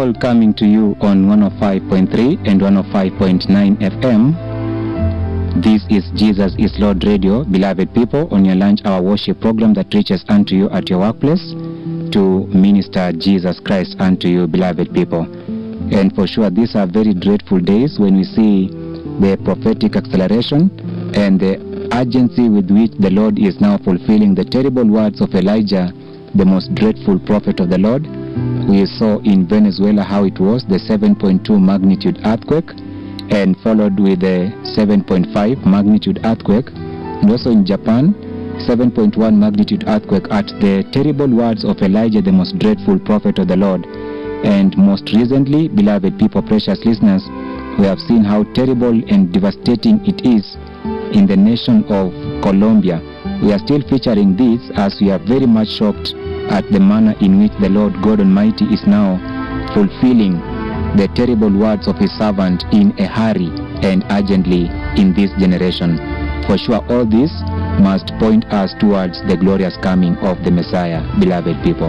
all coming to you on 105.3 and 105.9 FM. This is Jesus is Lord Radio, beloved people, on your lunch hour worship program that reaches unto you at your workplace to minister Jesus Christ unto you, beloved people. And for sure, these are very dreadful days when we see the prophetic acceleration and the urgency with which the Lord is now fulfilling the terrible words of Elijah, the most dreadful prophet of the Lord. We saw in Venezuela how it was, the 7.2 magnitude earthquake, and followed with the 7.5 magnitude earthquake, and also in Japan, 7.1 magnitude earthquake at the terrible words of Elijah, the most dreadful prophet of the Lord. And most recently, beloved people, precious listeners, we have seen how terrible and devastating it is in the nation of Colombia. We are still featuring this as we are very much shocked at the manner in which the Lord God Almighty is now fulfilling the terrible words of his servant in a hurry and urgently in this generation. For sure, all this must point us towards the glorious coming of the Messiah, beloved people.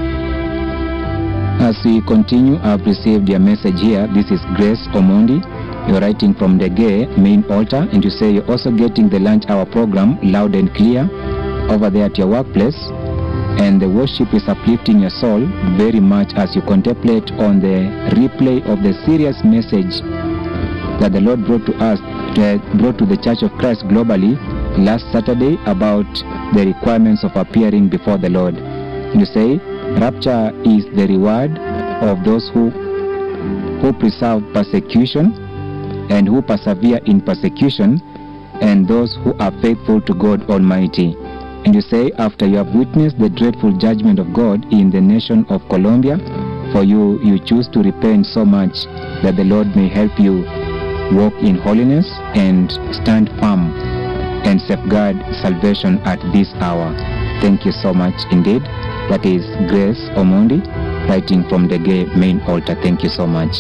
As we continue, I've received your message here. This is Grace Omondi. You're writing from the gay main altar, and you say you're also getting the lunch hour program loud and clear over there at your workplace, and the worship is uplifting your soul very much as you contemplate on the replay of the serious message that the Lord brought to us, brought to the Church of Christ globally last Saturday about the requirements of appearing before the Lord. You say, rapture is the reward of those who preserve persecution and who persevere in persecution, and those who are faithful to God Almighty. And you say, after you have witnessed the dreadful judgment of God in the nation of Colombia, for you choose to repent so much that the Lord may help you walk in holiness and stand firm and safeguard salvation at this hour. Thank you so much indeed. That is Grace Omondi, writing from the gay main altar. Thank you so much.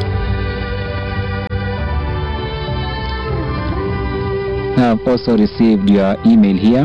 I have also received your email here.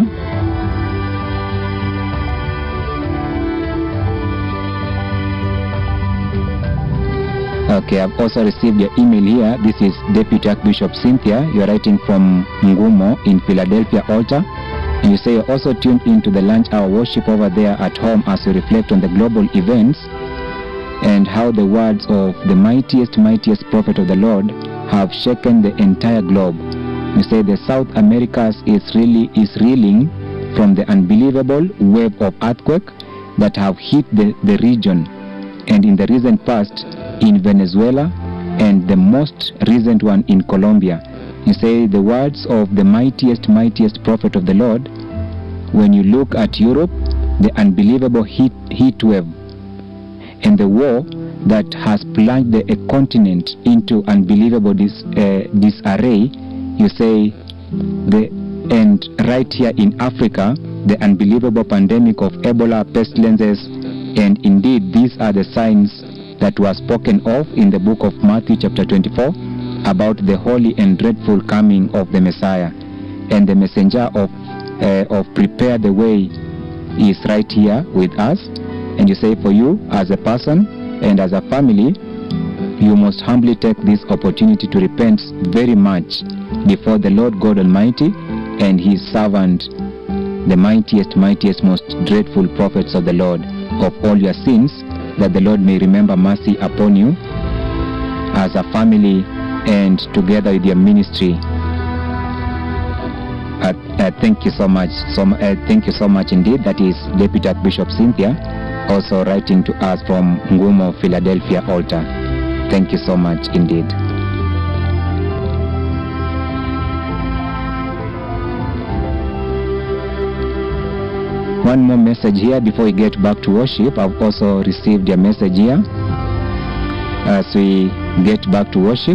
Okay, I've also received your email here. This is Deputy Archbishop Cynthia. You're writing from Ngumo in Philadelphia altar. And you say you're also tuned into the lunch hour worship over there at home as you reflect on the global events and how the words of the mightiest prophet of the Lord have shaken the entire globe. You say the South Americas is reeling from the unbelievable wave of earthquake that have hit the region, and in the recent past in Venezuela, and the most recent one in Colombia. You say the words of the mightiest prophet of the Lord. When you look at Europe, the unbelievable heat wave and the war that has plunged the continent into unbelievable disarray. You say and right here in Africa, the unbelievable pandemic of Ebola, pestilences, and indeed these are the signs that were spoken of in the book of Matthew chapter 24 about the holy and dreadful coming of the Messiah. And the messenger of prepare the way is right here with us. And you say, for you as a person and as a family, you must humbly take this opportunity to repent very much before the Lord God Almighty and his servant, the mightiest, most dreadful prophets of the Lord, of all your sins, that the Lord may remember mercy upon you as a family and together with your ministry. Thank you so much. Thank you so much indeed. That is Deputy Archbishop Cynthia, also writing to us from Ngumo, Philadelphia altar. Thank you so much indeed. One more message here before we get back to worship. I've also received your message here as we get back to worship.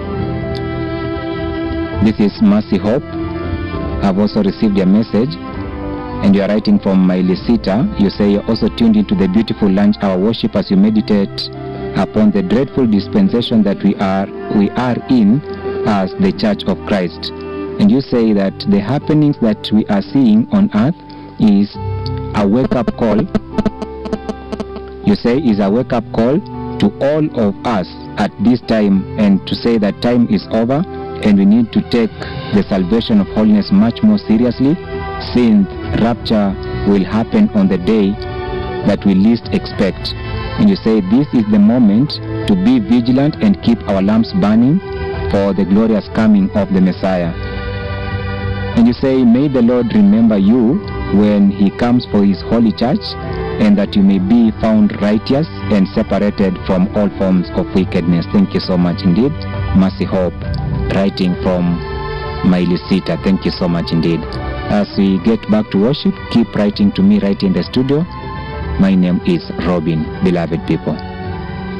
This is Mercy Hope. I've also received your message, and you are writing from Mailisita. You say you're also tuned into the beautiful lunch hour worship as you meditate upon the dreadful dispensation that we are in as the Church of Christ. And you say that the happenings that we are seeing on earth is a wake-up call. You say is a wake-up call to all of us at this time, and to say that time is over and we need to take the salvation of holiness much more seriously, since rapture will happen on the day that we least expect. And you say this is the moment to be vigilant and keep our lamps burning for the glorious coming of the Messiah. And you say, may the Lord remember you when he comes for his holy church, and that you may be found righteous and separated from all forms of wickedness. Thank you so much indeed. Mercy Hope, writing from Mailisita. Thank you so much indeed. As we get back to worship, keep writing to me right in the studio. My name is Robin, beloved people.